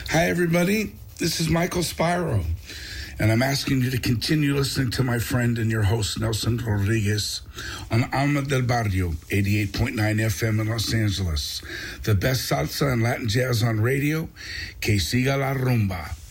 Hi, everybody. This is Michael Spiro, and I'm asking you to continue listening to my friend and your host, Nelson Rodriguez, on Alma del Barrio, 88.9 FM in Los Angeles. The best salsa and Latin jazz on radio. Que siga la rumba.